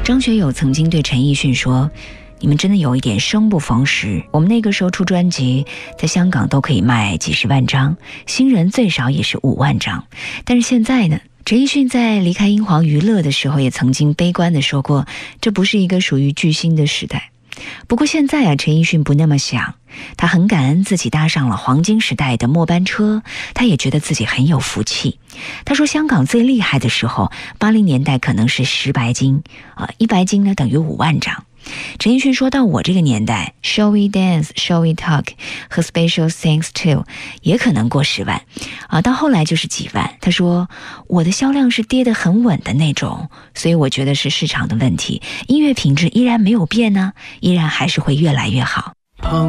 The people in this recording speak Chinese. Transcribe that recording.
张学友曾经对陈奕迅说，你们真的有一点生不逢时，我们那个时候出专辑在香港都可以卖几十万张，新人最少也是5万张，但是现在呢，陈奕迅在离开英皇娱乐的时候也曾经悲观地说过，这不是一个属于巨星的时代。不过现在陈奕迅不那么想，他很感恩自己搭上了黄金时代的末班车，他也觉得自己很有福气。他说香港最厉害的时候，80年代可能是10白金，1白金呢等于5万张。陈奕迅说到我这个年代 Shall we dance, shall we talk 和 Special Thanks to 也可能过10万到后来就是几万。他说我的销量是跌得很稳的那种，所以我觉得是市场的问题，音乐品质依然没有变呢，依然还是会越来越好。